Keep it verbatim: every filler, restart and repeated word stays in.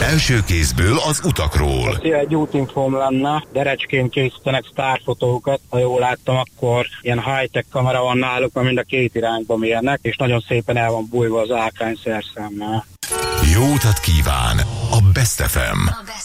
Első kézből az utakról. Szia, egy útinfóm lenne. Derecsként készítenek sztárfotókat. Ha jól láttam, akkor ilyen high-tech kamera van náluk, mind a két irányba mérnek, és nagyon szépen el van bújva az állkány szerszámnál. Jó utat kíván a Best ef em.